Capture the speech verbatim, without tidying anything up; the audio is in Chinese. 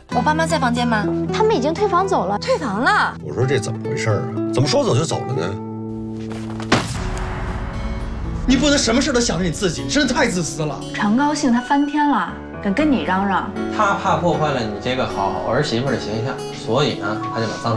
我爸妈在房间吗？ 他们已经退房走了。 退房了？ 我说这怎么回事啊？怎么说走就走了呢？ 你不能什么事都想着你自己，真的太自私了。 常高兴他翻天了，敢跟你嚷嚷。 他怕破坏了你这个好儿媳妇的形象，所以呢，他就把脏